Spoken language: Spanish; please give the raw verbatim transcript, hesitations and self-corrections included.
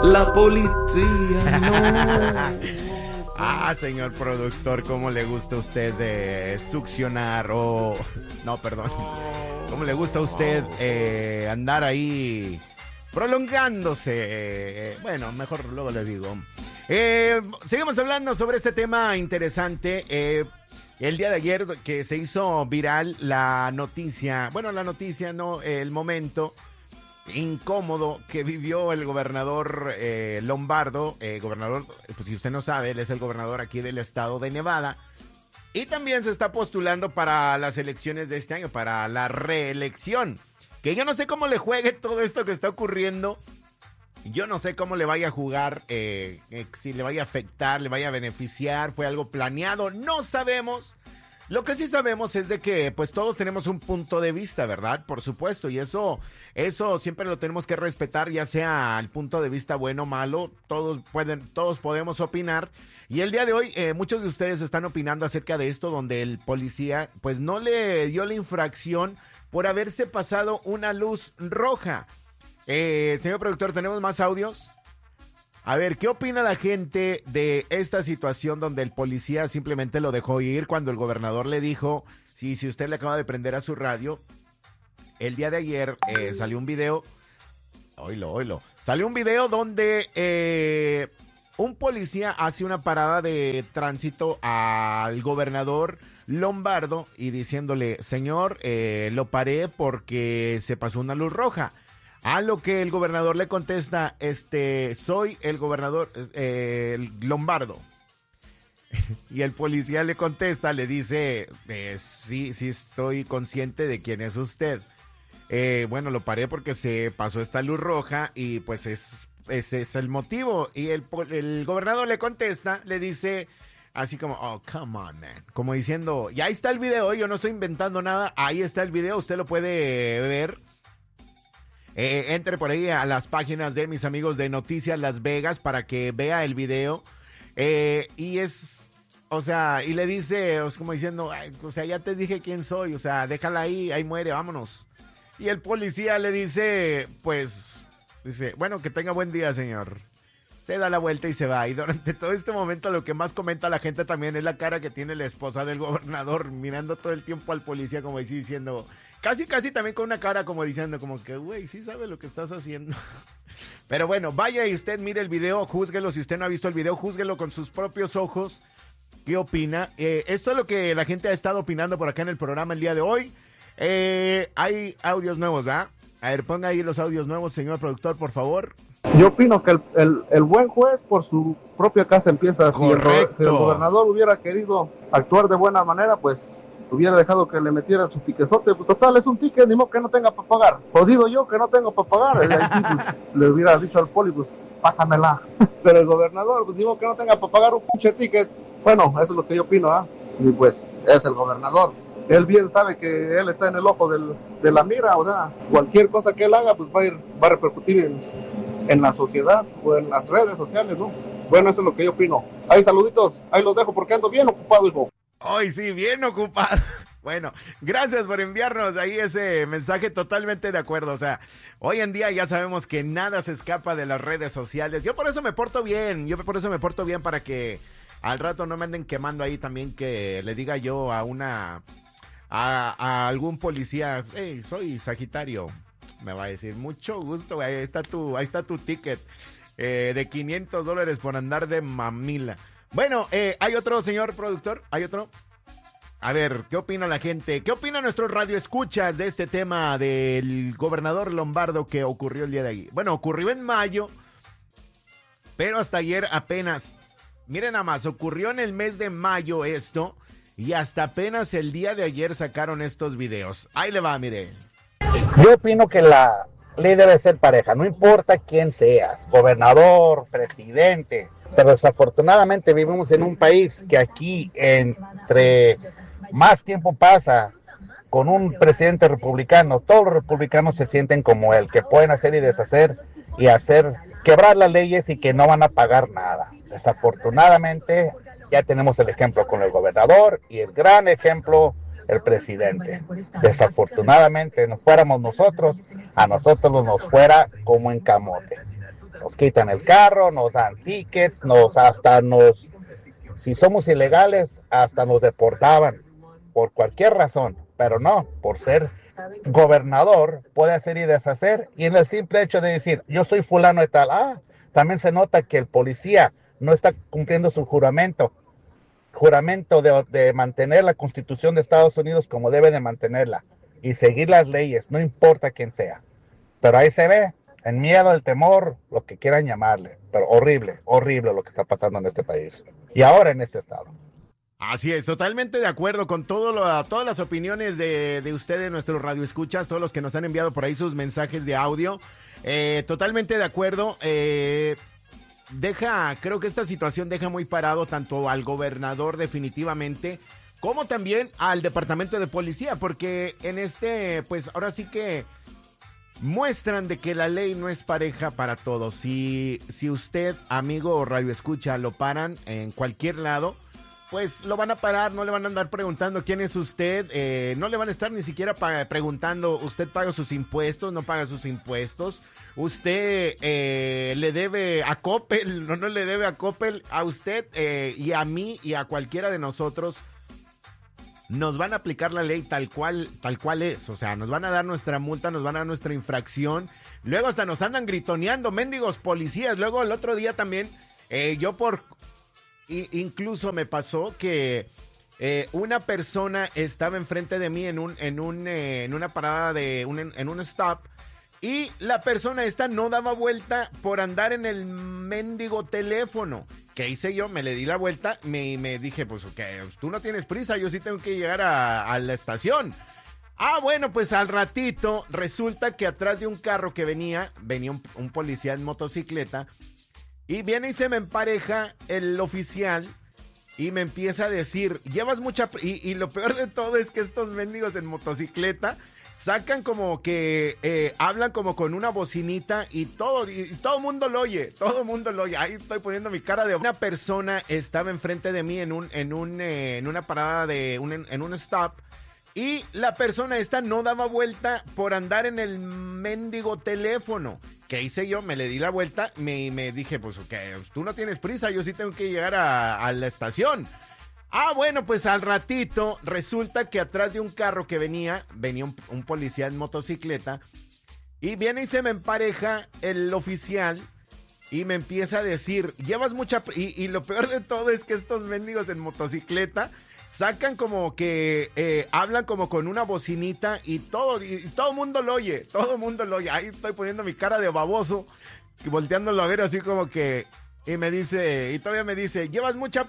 La policía no. Ah, señor productor, ¿cómo le gusta a usted eh, succionar o... No, perdón. ¿Cómo le gusta a usted eh, andar ahí prolongándose? Eh, bueno, mejor luego le digo. Eh, seguimos hablando sobre este tema interesante. Eh, el día de ayer que se hizo viral la noticia, bueno, la noticia, no, el momento incómodo que vivió el gobernador eh, Lombardo, eh, gobernador, pues si usted no sabe, él es el gobernador aquí del estado de Nevada, y también se está postulando para las elecciones de este año, para la reelección, que yo no sé cómo le juegue todo esto que está ocurriendo, yo no sé cómo le vaya a jugar, eh, eh, si le vaya a afectar, le vaya a beneficiar, fue algo planeado, no sabemos. Lo que sí sabemos es de que pues todos tenemos un punto de vista, ¿verdad? Por supuesto, y eso eso siempre lo tenemos que respetar, ya sea el punto de vista bueno o malo, todos pueden todos podemos opinar. Y el día de hoy eh, muchos de ustedes están opinando acerca de esto, donde el policía pues no le dio la infracción por haberse pasado una luz roja. Eh, señor productor, ¿tenemos más audios? A ver, ¿qué opina la gente de esta situación donde el policía simplemente lo dejó ir cuando el gobernador le dijo, sí, si usted le acaba de prender a su radio? El día de ayer eh, salió un video, oílo, oílo, salió un video donde eh, un policía hace una parada de tránsito al gobernador Lombardo y diciéndole, señor, eh, lo paré porque se pasó una luz roja. A lo que el gobernador le contesta, este, soy el gobernador eh, Lombardo. Y el policía le contesta, le dice, eh, sí, sí estoy consciente de quién es usted. Eh, bueno, lo paré porque se pasó esta luz roja y pues es, ese es el motivo. Y el, el gobernador le contesta, le dice así como, oh, come on, man. Como diciendo, ya ahí está el video, yo no estoy inventando nada, ahí está el video, usted lo puede ver. Eh, entre por ahí a las páginas de mis amigos de Noticias Las Vegas para que vea el video. Eh, y es, o sea, y le dice, es como diciendo, ay, o sea, ya te dije quién soy, o sea, déjala ahí, ahí muere, vámonos. Y el policía le dice, pues, dice, bueno, que tenga buen día, señor. Se da la vuelta y se va. Y durante todo este momento lo que más comenta la gente también es la cara que tiene la esposa del gobernador, mirando todo el tiempo al policía como así diciendo, casi casi también con una cara como diciendo, como que, güey, sí sabe lo que estás haciendo. Pero bueno, vaya y usted mire el video, júzguelo, si usted no ha visto el video, júzguelo con sus propios ojos. ¿Qué opina? Eh, esto es lo que la gente ha estado opinando por acá en el programa el día de hoy. Eh, hay audios nuevos, ¿verdad? A ver, ponga ahí los audios nuevos, señor productor, por favor. Yo opino que el, el, el buen juez por su propia casa empieza. Si el, si el gobernador hubiera querido actuar de buena manera, pues hubiera dejado que le metieran su tiquezote. Pues total, es un ticket, ni modo que no tenga para pagar. Jodido yo que no tengo para pagar. Ahí sí, pues, le hubiera dicho al poli, pues pásamela. Pero el gobernador, pues ni modo que no tenga para pagar un pinche ticket. Bueno, eso es lo que yo opino, ¿ah? ¿eh? Y pues es el gobernador. Él bien sabe que él está en el ojo del, de la mira, o sea, cualquier cosa que él haga, pues va a ir, va a repercutir en, en la sociedad o en las redes sociales, ¿no? Bueno, eso es lo que yo opino. Ahí, saluditos, ahí los dejo porque ando bien ocupado, hijo. Ay, sí, bien ocupado. Bueno, gracias por enviarnos ahí ese mensaje, totalmente de acuerdo. O sea, hoy en día ya sabemos que nada se escapa de las redes sociales. Yo por eso me porto bien, yo por eso me porto bien para que al rato no me anden quemando ahí también, que le diga yo a una, a, a algún policía, hey, soy Sagitario. Me va a decir, mucho gusto, ahí está tu, ahí está tu ticket eh, de quinientos dólares por andar de mamila. Bueno, eh, ¿hay otro, señor productor? ¿Hay otro? A ver, ¿qué opina la gente? ¿Qué opina nuestro radioescuchas de este tema del gobernador Lombardo que ocurrió el día de ayer? Bueno, ocurrió en mayo, pero hasta ayer apenas. Miren nada más, ocurrió en el mes de mayo esto, y hasta apenas el día de ayer sacaron estos videos. Ahí le va, mire. Yo opino que la ley debe ser pareja, no importa quién seas, gobernador, presidente, pero desafortunadamente vivimos en un país que aquí entre más tiempo pasa con un presidente republicano, todos los republicanos se sienten como él, que pueden hacer y deshacer y hacer, quebrar las leyes y que no van a pagar nada. Desafortunadamente ya tenemos el ejemplo con el gobernador y el gran ejemplo el presidente. Desafortunadamente no fuéramos nosotros, a nosotros nos fuera como en camote. Nos quitan el carro, nos dan tickets, nos hasta nos, si somos ilegales, hasta nos deportaban por cualquier razón, pero no, por ser gobernador, puede hacer y deshacer, y en el simple hecho de decir, yo soy fulano de tal, ah, también se nota que el policía no está cumpliendo su juramento, juramento de, de mantener la Constitución de Estados Unidos como debe de mantenerla, y seguir las leyes, no importa quién sea. Pero ahí se ve, el miedo, el temor, lo que quieran llamarle, pero horrible, horrible lo que está pasando en este país, y ahora en este estado. Así es, totalmente de acuerdo con todo lo, todas las opiniones de, de ustedes, nuestros radioescuchas, todos los que nos han enviado por ahí sus mensajes de audio. Eh, totalmente de acuerdo. Eh, deja, creo que esta situación deja muy parado tanto al gobernador definitivamente, como también al departamento de policía, porque en este, pues ahora sí que muestran de que la ley no es pareja para todos. Si, si usted, amigo o radioescucha, lo paran en cualquier lado, pues lo van a parar, no le van a andar preguntando quién es usted, eh, no le van a estar ni siquiera pa- preguntando, usted paga sus impuestos, no paga sus impuestos, usted eh, le debe a Coppel, no, no le debe a Coppel, a usted eh, y a mí y a cualquiera de nosotros. Nos van a aplicar la ley tal cual, tal cual es, o sea, nos van a dar nuestra multa, nos van a dar nuestra infracción, luego hasta nos andan gritoneando, mendigos policías, luego el otro día también, eh, yo por... incluso me pasó que eh, una persona estaba enfrente de mí en un en un eh, en una parada de un en un stop, y la persona esta no daba vuelta por andar en el mendigo teléfono. ¿Qué hice yo? Me le di la vuelta, me, me dije, pues ok, tú no tienes prisa, yo sí tengo que llegar a, a la estación. Ah, bueno, pues al ratito resulta que atrás de un carro que venía, venía un, un policía en motocicleta. Y viene y se me empareja el oficial y me empieza a decir, llevas mucha... Y, y lo peor de todo es que estos mendigos en motocicleta sacan como que... Eh, hablan como con una bocinita y todo, y, y todo mundo lo oye, todo mundo lo oye. Ahí estoy poniendo mi cara de... Una persona estaba enfrente de mí en, un, en, un, eh, en una parada de... Un, en, en un stop. Y la persona esta no daba vuelta por andar en el mendigo teléfono. ¿Qué hice yo? Me le di la vuelta, me, me dije, pues ok, tú no tienes prisa, yo sí tengo que llegar a, a la estación. Ah, bueno, pues al ratito resulta que atrás de un carro que venía, venía un, un policía en motocicleta, y viene y se me empareja el oficial y me empieza a decir, llevas mucha... Y, y lo peor de todo es que estos mendigos en motocicleta sacan como que eh, hablan como con una bocinita y todo, y, y todo mundo lo oye, todo mundo lo oye. Ahí estoy poniendo mi cara de baboso y volteándolo a ver así como que, y me dice, y todavía me dice, llevas mucha,